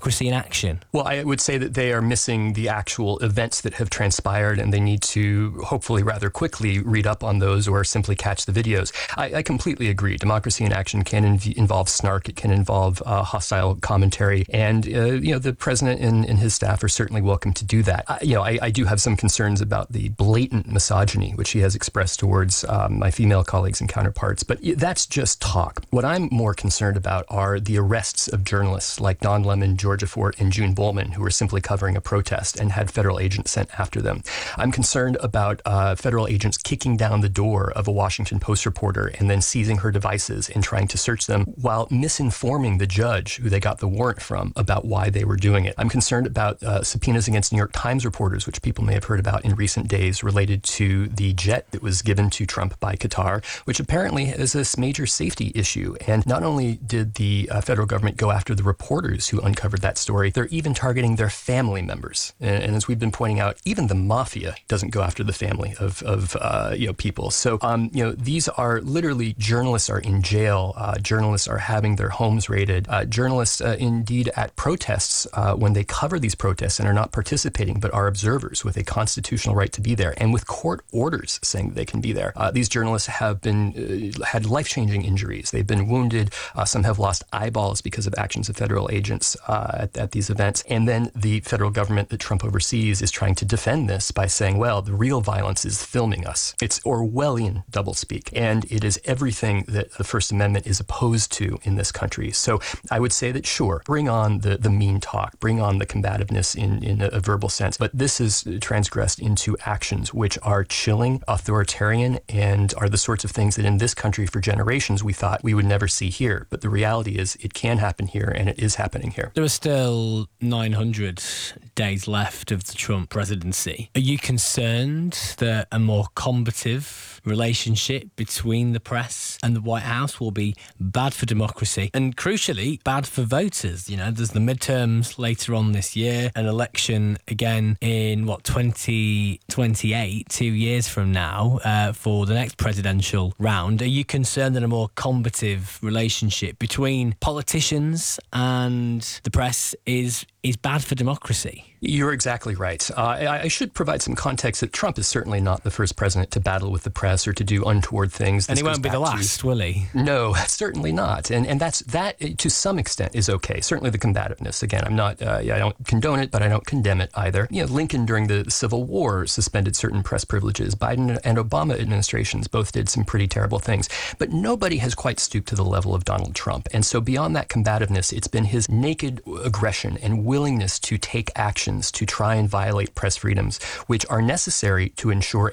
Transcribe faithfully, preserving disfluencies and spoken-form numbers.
democracy in action? Well, I would say that they are missing the actual events that have transpired, and they need to hopefully rather quickly read up on those or simply catch the videos. I, I completely agree. Democracy in action can inv- involve snark. It can involve uh, hostile commentary. And, uh, you know, the president and, and his staff are certainly welcome to do that. I, you know, I, I do have some concerns about the blatant misogyny which he has expressed towards um, my female colleagues and counterparts. But that's just talk. What I'm more concerned about are the arrests of journalists like Don Lemon, Georgia Fort, and June Bolman, who were simply covering a protest and had federal agents sent after them. I'm concerned about uh, federal agents kicking down the door of a Washington Post reporter and then seizing her devices and trying to search them while misinforming the judge who they got the warrant from about why they were doing it. I'm concerned about uh, subpoenas against New York Times reporters, which people may have heard about in recent days, related to the jet that was given to Trump by Qatar, which apparently is a major safety issue. And not only did the uh, federal government go after the reporters who uncovered that story, they're even targeting their family members. And, and as we've been pointing out, even the mafia doesn't go after the family of, of uh, you know, people. So, um, you know, these are literally, journalists are in jail. Uh, journalists are having their homes raided. Uh, journalists, uh, indeed, at protests, uh, when they cover these protests and are not participating, but are observers with a constitutional right to be there, and with court orders saying that they can be there. Uh, these journalists have been uh, had life-changing injuries. They've been wounded. Uh, some have lost eyeballs because of actions of federal agents uh, at, at these events. And then the federal government that Trump oversees is trying to defend this by saying, well, the real violence is filming us. It's Orwellian doublespeak, and it is everything that the First Amendment is opposed to in this country. So I would say that, sure, bring on the, the mean talk, bring on the combativeness in, in a, a verbal sense, but this is transgressed into actions which are chilling, authoritarian, and are the sorts of things that in this country for generations we thought we would never see here. But the reality is it can happen here, and it is happening here. There are still nine hundred days left of the Trump presidency. Are you concerned that a more combative relationship between the press and the White House will be bad for democracy and, crucially, bad for voters? You know, there's the midterms later on this year, an election again in, what, twenty twenty-eight, two years from now, uh, for the next presidential round. Are you concerned that a more combative relationship between politicians and the press is is bad for democracy? You're exactly right. Uh, I, I should provide some context that Trump is certainly not the first president to battle with the press or to do untoward things. This and he won't be the last, to, will he? No, certainly not. And and that's that to some extent is okay. Certainly the combativeness. Again, I'm not. Uh, yeah, I don't condone it, but I don't condemn it either. You know, Lincoln during the Civil War suspended certain press privileges. Biden and Obama administrations both did some pretty terrible things, but nobody has quite stooped to the level of Donald Trump. And so beyond that combativeness, it's been his naked aggression and willingness to take actions to try and violate press freedoms, which are necessary to ensure